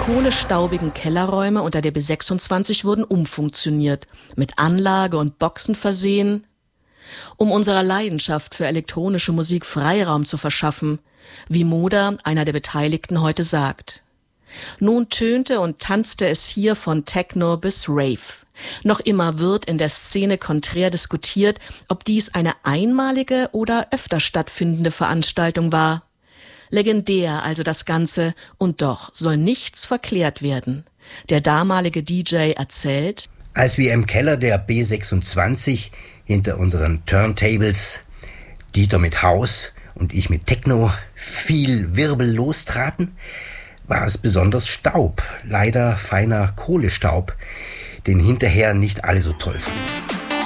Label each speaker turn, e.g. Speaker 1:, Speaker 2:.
Speaker 1: kohlestaubigen Kellerräume unter der B26 wurden umfunktioniert, mit Anlage und Boxen versehen, um unserer Leidenschaft für elektronische Musik Freiraum zu verschaffen, wie Moder, einer der Beteiligten, heute sagt. Nun tönte und tanzte es hier von Techno bis Rave. Noch immer wird in der Szene konträr diskutiert, ob dies eine einmalige oder öfter stattfindende Veranstaltung war. Legendär also das Ganze, und doch soll nichts verklärt werden. Der damalige DJ erzählt:
Speaker 2: Als wir im Keller der B26 hinter unseren Turntables, Dieter mit House und ich mit Techno, viel Wirbel lostraten, war es besonders Staub, leider feiner Kohlestaub, den hinterher nicht alle so toll fanden.